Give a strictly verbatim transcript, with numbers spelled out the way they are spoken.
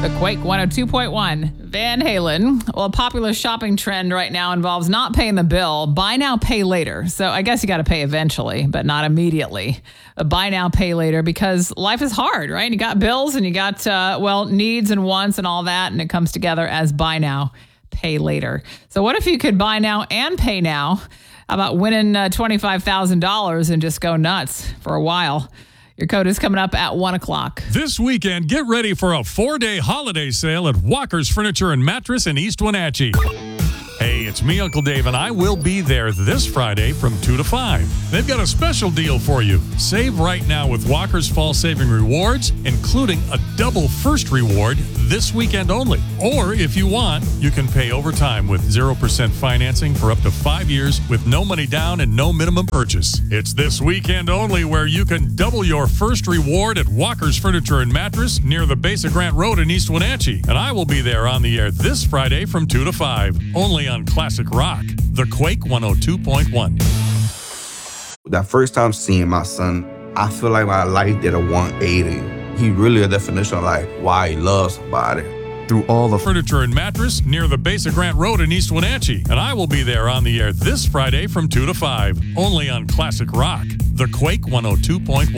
The Quake one oh two point one. Van Halen. Well, a popular shopping trend right now involves not paying the bill. Buy now, pay later. So I guess you got to pay eventually, but not immediately. Uh, buy now, pay later, because life is hard, right? You got bills and you got, uh, well, needs and wants and all that, and it comes together as buy now, pay later. So what if you could buy now and pay now? How about winning uh, twenty-five thousand dollars and just go nuts for a while? Your code is coming up at one o'clock. This weekend, get ready for a four-day holiday sale at Walker's Furniture and Mattress in East Wenatchee. Hey, it's me, Uncle Dave, and I will be there this Friday from two to five. They've got a special deal for you. Save right now with Walker's Fall Saving Rewards, including a double first reward this weekend only. Or if you want, you can pay over time with zero percent financing for up to five years with no money down and no minimum purchase. It's this weekend only where you can double your first reward at Walker's Furniture and Mattress near the Base of Grant Road in East Wenatchee. And I will be there on the air this Friday from two to five, only on Classic Rock, the Quake one oh two point one. That first time seeing my son, I feel like my life did a one eighty. He really a definition of like why he loves somebody. Through all the Furniture and Mattress near the Base of Grant Road in East Wenatchee. And I will be there on the air this Friday from two to five, only on Classic Rock, the Quake one oh two point one.